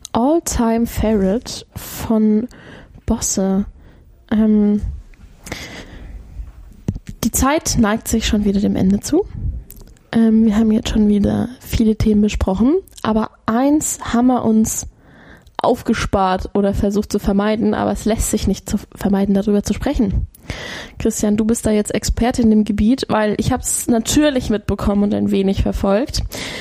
All-Time-Favorite von Bosse. Die Zeit neigt sich schon wieder dem Ende zu. Wir haben jetzt schon wieder viele Themen besprochen, aber eins haben wir uns aufgespart oder versucht zu vermeiden, aber es lässt sich nicht vermeiden, darüber zu sprechen. Christian, du bist da jetzt Experte in dem Gebiet, weil ich habe es natürlich mitbekommen und ein wenig verfolgt.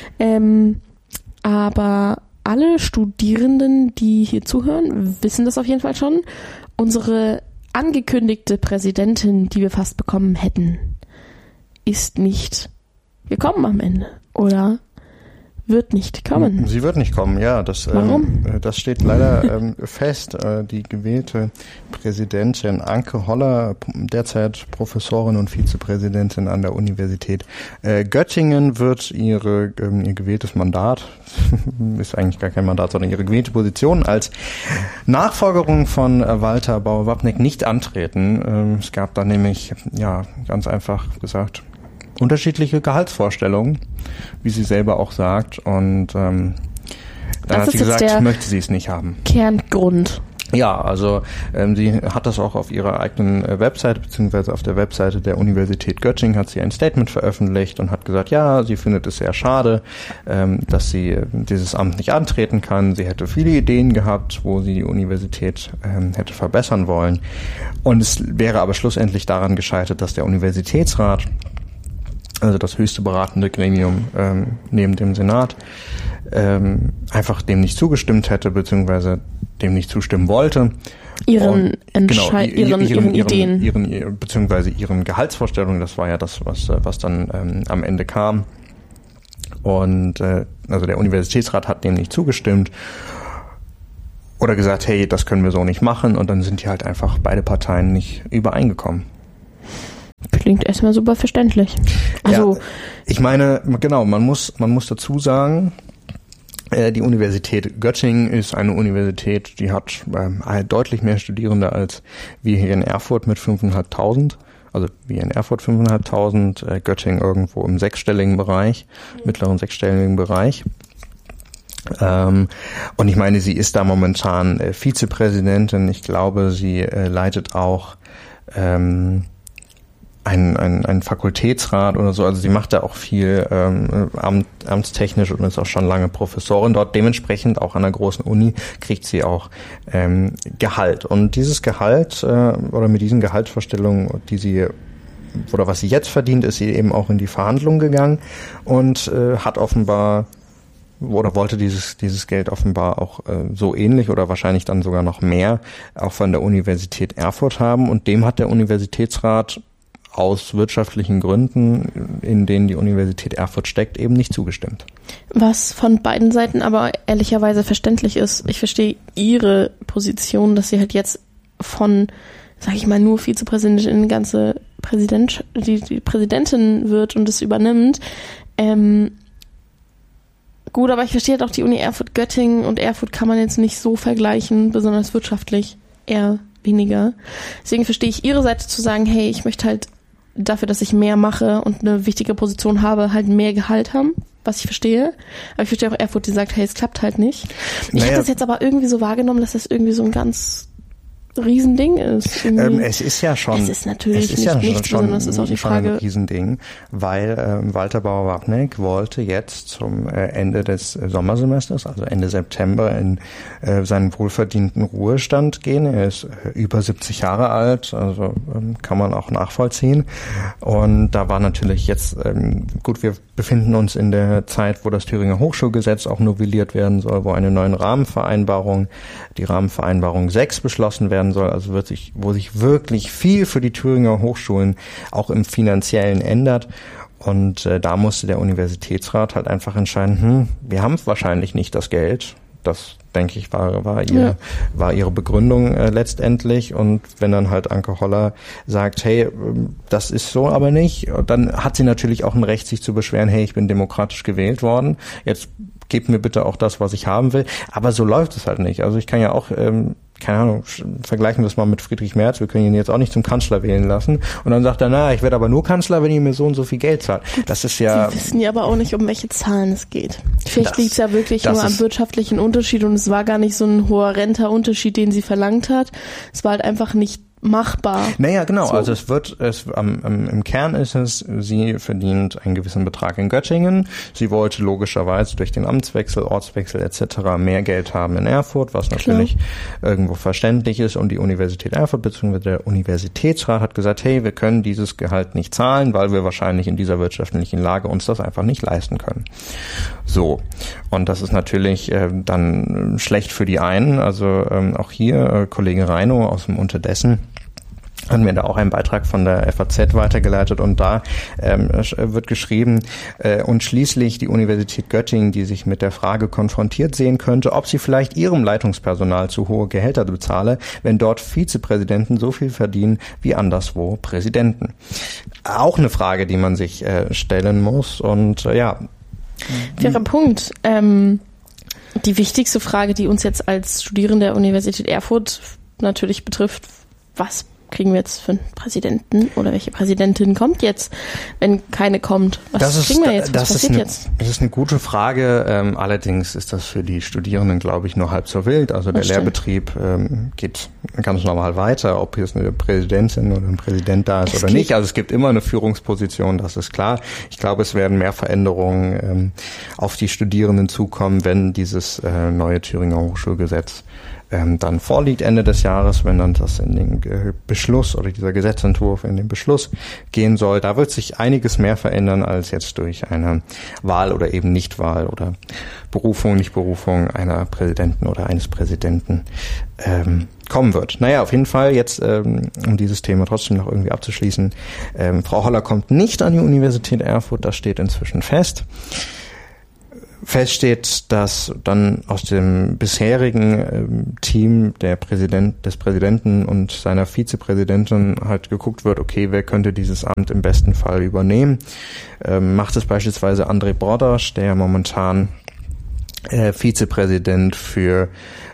Aber alle Studierenden, die hier zuhören, wissen das auf jeden Fall schon. Unsere angekündigte Präsidentin, die wir fast bekommen hätten, ist nicht gekommen am Ende, oder wird nicht kommen. Sie wird nicht kommen, ja. Warum? Das steht leider fest. Die gewählte Präsidentin Anke Holler, derzeit Professorin und Vizepräsidentin an der Universität Göttingen, wird ihr gewähltes Mandat, ist eigentlich gar kein Mandat, sondern ihre gewählte Position als Nachfolgerin von Walter Bauer-Wapneck nicht antreten. Es gab da nämlich, ja, ganz einfach gesagt, unterschiedliche Gehaltsvorstellungen, wie sie selber auch sagt. Und dann hat sie gesagt, möchte sie es nicht haben. Kerngrund. Ja, also sie hat das auch auf ihrer eigenen Webseite, beziehungsweise auf der Webseite der Universität Göttingen hat sie ein Statement veröffentlicht und hat gesagt, ja, sie findet es sehr schade, dass sie dieses Amt nicht antreten kann. Sie hätte viele Ideen gehabt, wo sie die Universität hätte verbessern wollen. Und es wäre aber schlussendlich daran gescheitert, dass der Universitätsrat, also das höchste beratende Gremium neben dem Senat, einfach dem nicht zugestimmt hätte, beziehungsweise dem nicht zustimmen wollte. Ihren Ideen. Beziehungsweise ihren Gehaltsvorstellungen, das war ja das, was dann am Ende kam. Und also der Universitätsrat hat dem nicht zugestimmt oder gesagt, hey, das können wir so nicht machen, und dann sind die halt einfach beide Parteien nicht übereingekommen. Klingt erstmal super verständlich. Also, ja, ich meine, genau, man muss dazu sagen, die Universität Göttingen ist eine Universität, die hat deutlich mehr Studierende als wir hier in Erfurt mit 5.500. Also wir in Erfurt 5.500, Göttingen irgendwo im sechsstelligen Bereich, mittleren sechsstelligen Bereich. Und ich meine, sie ist da momentan Vizepräsidentin. Ich glaube, sie leitet auch ein Fakultätsrat oder so, also sie macht da auch viel amtstechnisch und ist auch schon lange Professorin dort. Dementsprechend auch an der großen Uni kriegt sie auch Gehalt. Und dieses Gehalt oder mit diesen Gehaltsvorstellungen, die sie oder was sie jetzt verdient, ist sie eben auch in die Verhandlungen gegangen und hat offenbar oder wollte dieses Geld offenbar auch so ähnlich oder wahrscheinlich dann sogar noch mehr auch von der Universität Erfurt haben, und dem hat der Universitätsrat aus wirtschaftlichen Gründen, in denen die Universität Erfurt steckt, eben nicht zugestimmt. Was von beiden Seiten aber ehrlicherweise verständlich ist. Ich verstehe ihre Position, dass sie halt jetzt von, sag ich mal, nur Vizepräsidentin die Präsidentin wird und es übernimmt. Gut, aber ich verstehe halt auch die Uni Erfurt-Göttingen, und Erfurt kann man jetzt nicht so vergleichen, besonders wirtschaftlich eher weniger. Deswegen verstehe ich ihre Seite zu sagen, hey, ich möchte halt dafür, dass ich mehr mache und eine wichtige Position habe, halt mehr Gehalt haben, was ich verstehe. Aber ich verstehe auch Erfurt, die sagt, hey, es klappt halt nicht. Ich habe das jetzt aber irgendwie so wahrgenommen, dass das irgendwie so ein ganz Riesending ist. Es ist ja schon. Es ist natürlich nicht, sondern es ist auch die Frage. Ein Riesending, weil Walter Bauer-Wapneck wollte jetzt zum Ende des Sommersemesters, also Ende September, in seinen wohlverdienten Ruhestand gehen. Er ist über 70 Jahre alt, also kann man auch nachvollziehen. Und da war natürlich jetzt, gut, wir befinden uns in der Zeit, wo das Thüringer Hochschulgesetz auch novelliert werden soll, wo eine neue Rahmenvereinbarung, die Rahmenvereinbarung 6, beschlossen werden soll, also wo sich wirklich viel für die Thüringer Hochschulen auch im Finanziellen ändert. Und da musste der Universitätsrat halt einfach entscheiden, wir haben wahrscheinlich nicht das Geld. Das, denke ich, war ihre Begründung letztendlich. Und wenn dann halt Anke Holler sagt, hey, das ist so aber nicht, dann hat sie natürlich auch ein Recht, sich zu beschweren, hey, ich bin demokratisch gewählt worden, jetzt gebt mir bitte auch das, was ich haben will. Aber so läuft es halt nicht. Also ich kann ja auch keine Ahnung, vergleichen wir es mal mit Friedrich Merz, wir können ihn jetzt auch nicht zum Kanzler wählen lassen. Und dann sagt er, ich werde aber nur Kanzler, wenn ihr mir so und so viel Geld zahlt. Das ist ja... Sie wissen ja aber auch nicht, um welche Zahlen es geht. Vielleicht liegt es ja wirklich nur am wirtschaftlichen Unterschied und es war gar nicht so ein horrender Unterschied, den sie verlangt hat. Es war halt einfach nicht machbar. Naja, genau. So. Also im Kern ist es, sie verdient einen gewissen Betrag in Göttingen. Sie wollte logischerweise durch den Amtswechsel, Ortswechsel etc. mehr Geld haben in Erfurt, was natürlich irgendwo verständlich ist. Und die Universität Erfurt bzw. der Universitätsrat hat gesagt, hey, wir können dieses Gehalt nicht zahlen, weil wir wahrscheinlich in dieser wirtschaftlichen Lage uns das einfach nicht leisten können. So. Und das ist natürlich dann schlecht für die einen. Also auch hier Kollege Reino aus dem Unterdessen hat mir da auch einen Beitrag von der FAZ weitergeleitet und da wird geschrieben, und schließlich die Universität Göttingen, die sich mit der Frage konfrontiert sehen könnte, ob sie vielleicht ihrem Leitungspersonal zu hohe Gehälter bezahle, wenn dort Vizepräsidenten so viel verdienen wie anderswo Präsidenten. Auch eine Frage, die man sich stellen muss und Fairer Punkt. Die wichtigste Frage, die uns jetzt als Studierende der Universität Erfurt natürlich betrifft, was kriegen wir jetzt für einen Präsidenten oder welche Präsidentin kommt jetzt, wenn keine kommt? Was kriegen wir jetzt? Was passiert jetzt? Das ist eine gute Frage. Allerdings ist das für die Studierenden, glaube ich, nur halb so wild. Also der Lehrbetrieb geht ganz normal weiter, ob jetzt eine Präsidentin oder ein Präsident da ist oder nicht. Also es gibt immer eine Führungsposition, das ist klar. Ich glaube, es werden mehr Veränderungen auf die Studierenden zukommen, wenn dieses neue Thüringer Hochschulgesetz dann vorliegt Ende des Jahres, wenn dann das in den Beschluss oder dieser Gesetzentwurf in den Beschluss gehen soll. Da wird sich einiges mehr verändern als jetzt durch eine Wahl oder eben Nichtwahl oder Berufung, Nichtberufung einer Präsidentin oder eines Präsidenten kommen wird. Naja, auf jeden Fall jetzt, um dieses Thema trotzdem noch irgendwie abzuschließen, Frau Holler kommt nicht an die Universität Erfurt, das steht inzwischen fest. Fest steht, dass dann aus dem bisherigen Team des Präsidenten und seiner Vizepräsidentin halt geguckt wird, okay, wer könnte dieses Amt im besten Fall übernehmen. Macht es beispielsweise André Bordasch, der momentan Vizepräsident für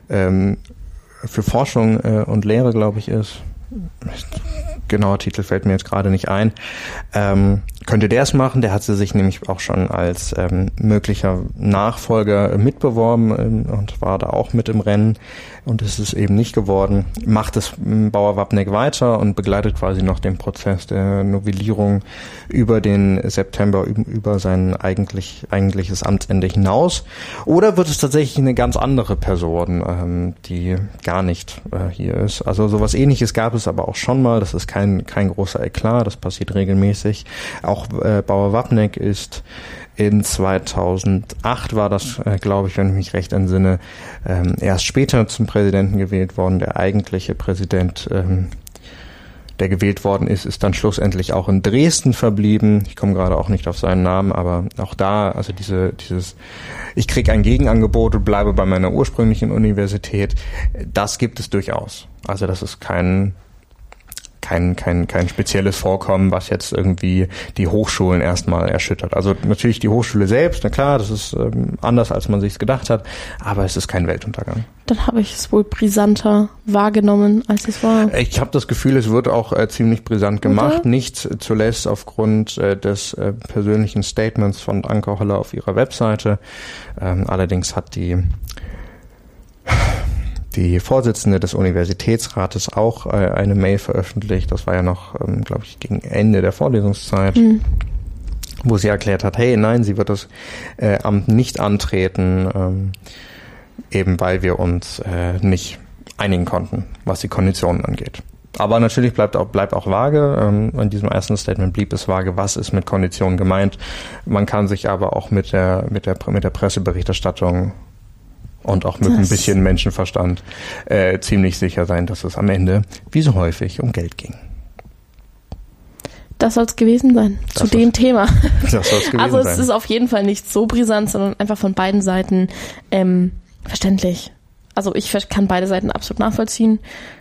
Forschung und Lehre, glaube ich, ist. Genauer Titel fällt mir jetzt gerade nicht ein. Könnte der es machen? Der hat sie sich nämlich auch schon als möglicher Nachfolger mitbeworben und war da auch mit im Rennen und ist es eben nicht geworden. Macht es Bauer-Wapneck weiter und begleitet quasi noch den Prozess der Novellierung über den September, über sein eigentliches Amtsende hinaus? Oder wird es tatsächlich eine ganz andere Person, die gar nicht hier ist? Also sowas Ähnliches gab es aber auch schon mal. Das ist kein großer Eklat, das passiert regelmäßig. Auch Bauer-Wapneck ist in 2008 war das, glaube ich, wenn ich mich recht entsinne, erst später zum Präsidenten gewählt worden. Der eigentliche Präsident, der gewählt worden ist dann schlussendlich auch in Dresden verblieben. Ich komme gerade auch nicht auf seinen Namen, aber auch da, also dieses ich kriege ein Gegenangebot und bleibe bei meiner ursprünglichen Universität, das gibt es durchaus. Also das ist kein spezielles Vorkommen, was jetzt irgendwie die Hochschulen erstmal erschüttert. Also natürlich die Hochschule selbst, na klar, das ist anders, als man sich's gedacht hat, aber es ist kein Weltuntergang. Dann habe ich es wohl brisanter wahrgenommen, als es war. Ich habe das Gefühl, es wird auch ziemlich brisant gemacht, oder? Nicht zuletzt aufgrund des persönlichen Statements von Anke Holler auf ihrer Webseite. Allerdings hat die Vorsitzende des Universitätsrates auch eine Mail veröffentlicht, das war ja noch, glaube ich, gegen Ende der Vorlesungszeit, wo sie erklärt hat, hey, nein, sie wird das Amt nicht antreten, eben weil wir uns nicht einigen konnten, was die Konditionen angeht. Aber natürlich bleibt auch vage, in diesem ersten Statement blieb es vage, was ist mit Konditionen gemeint. Man kann sich aber auch mit der Presseberichterstattung und auch mit ein bisschen Menschenverstand ziemlich sicher sein, dass es am Ende, wie so häufig, um Geld ging. Das soll es gewesen sein, zu dem Thema. Das soll's gewesen sein. Also es ist auf jeden Fall nicht so brisant, sondern einfach von beiden Seiten verständlich. Also ich kann beide Seiten absolut nachvollziehen.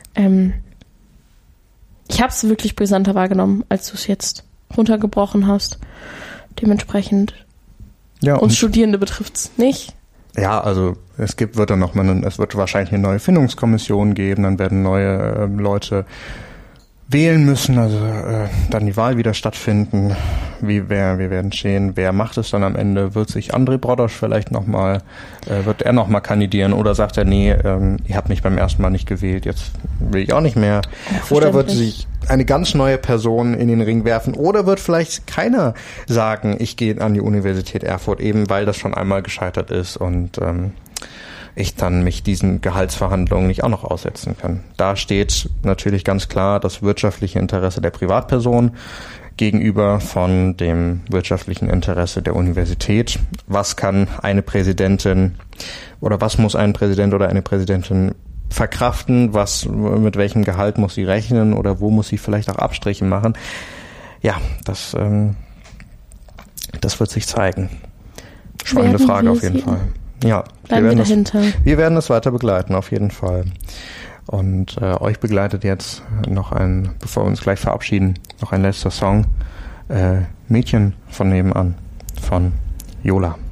Ich habe es wirklich brisanter wahrgenommen, als du es jetzt runtergebrochen hast. Dementsprechend, uns Studierende betrifft es nicht. Ja, also es wird wahrscheinlich eine neue Findungskommission geben, dann werden neue Leute wählen müssen, also dann die Wahl wieder stattfinden. Wir werden sehen, wer macht es dann am Ende? Wird sich Andrej Brodoš vielleicht wird er nochmal kandidieren oder sagt er, nee, ihr habt mich beim ersten Mal nicht gewählt, jetzt will ich auch nicht mehr. Oder wird sich eine ganz neue Person in den Ring werfen oder wird vielleicht keiner sagen, ich gehe an die Universität Erfurt, eben weil das schon einmal gescheitert ist und ich dann mich diesen Gehaltsverhandlungen nicht auch noch aussetzen kann. Da steht natürlich ganz klar das wirtschaftliche Interesse der Privatperson gegenüber von dem wirtschaftlichen Interesse der Universität. Was kann eine Präsidentin oder was muss ein Präsident oder eine Präsidentin verkraften? Mit welchem Gehalt muss sie rechnen oder wo muss sie vielleicht auch Abstriche machen? Ja, das wird sich zeigen. Spannende Frage auf jeden Fall. Ja, wir werden es weiter begleiten, auf jeden Fall. Und euch begleitet jetzt bevor wir uns gleich verabschieden, noch ein letzter Song, Mädchen von nebenan von Yola.